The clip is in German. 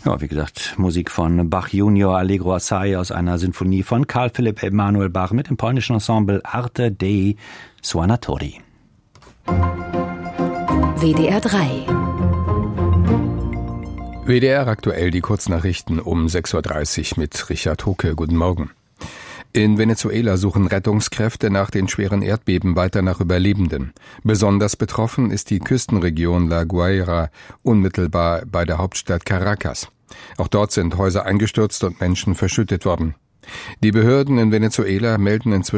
Ja, wie gesagt, Musik von Bach Junior, Allegro Assai aus einer Sinfonie von Carl Philipp Emanuel Bach mit dem polnischen Ensemble Arte dei Suonatori. WDR 3. WDR aktuell, die Kurznachrichten um 6.30 Uhr mit Richard Hucke. Guten Morgen. In Venezuela suchen Rettungskräfte nach den schweren Erdbeben weiter nach Überlebenden. Besonders betroffen ist die Küstenregion La Guaira, unmittelbar bei der Hauptstadt Caracas. Auch dort sind Häuser eingestürzt und Menschen verschüttet worden. Die Behörden in Venezuela melden inzwischen